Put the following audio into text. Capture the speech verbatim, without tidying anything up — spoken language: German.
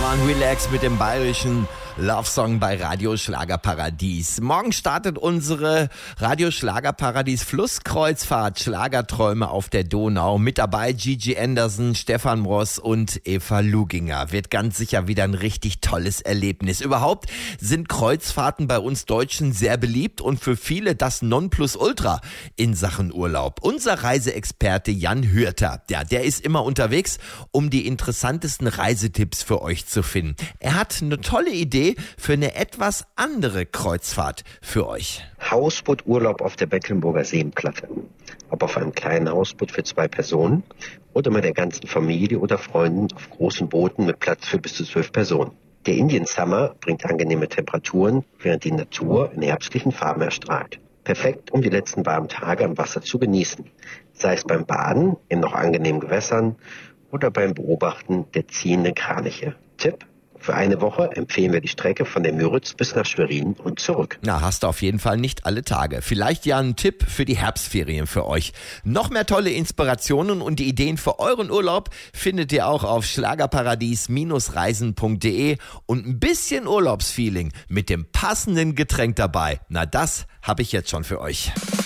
waren Relax mit dem bayerischen Love-Song bei Radio Schlagerparadies. Morgen startet unsere Radio Schlagerparadies Flusskreuzfahrt Schlagerträume auf der Donau. Mit dabei Gigi Anderson, Stefan Ross und Eva Luginger. Wird ganz sicher wieder ein richtig tolles Erlebnis. Überhaupt sind Kreuzfahrten bei uns Deutschen sehr beliebt und für viele das Nonplusultra in Sachen Urlaub. Unser Reiseexperte Jan Hürter, ja, der ist immer unterwegs, um die interessantesten Reisetipps für euch zu finden. Er hat eine tolle Idee für eine etwas andere Kreuzfahrt für euch. Hausbooturlaub auf der Mecklenburger Seenplatte. Ob auf einem kleinen Hausboot für zwei Personen oder mit der ganzen Familie oder Freunden auf großen Booten mit Platz für bis zu zwölf Personen. Der Indian Summer bringt angenehme Temperaturen, während die Natur in herbstlichen Farben erstrahlt. Perfekt, um die letzten warmen Tage am Wasser zu genießen. Sei es beim Baden in noch angenehmen Gewässern oder beim Beobachten der ziehenden Kraniche. Tipp: Für eine Woche empfehlen wir die Strecke von der Müritz bis nach Schwerin und zurück. Na, hast du auf jeden Fall nicht alle Tage. Vielleicht ja ein Tipp für die Herbstferien für euch. Noch mehr tolle Inspirationen und die Ideen für euren Urlaub findet ihr auch auf schlagerparadies Reisen punkt de und ein bisschen Urlaubsfeeling mit dem passenden Getränk dabei. Na, das habe ich jetzt schon für euch.